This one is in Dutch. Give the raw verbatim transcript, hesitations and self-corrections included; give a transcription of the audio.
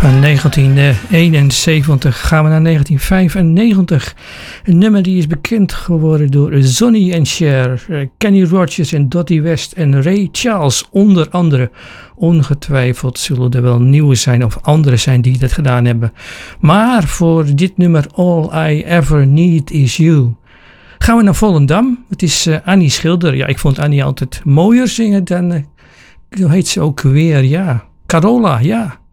Van negentien eenenzeventig gaan we naar negentien vijfennegentig. Een nummer die is bekend geworden door Sonny en Cher, Kenny Rogers en Dottie West en Ray Charles onder andere. Ongetwijfeld zullen er wel nieuwe zijn of anderen zijn die dat gedaan hebben. Maar voor dit nummer All I Ever Need Is You gaan we naar Volendam. Het is uh, Annie Schilder. Ja, ik vond Annie altijd mooier zingen dan, uh, hoe heet ze ook weer? Ja, Carola, ja.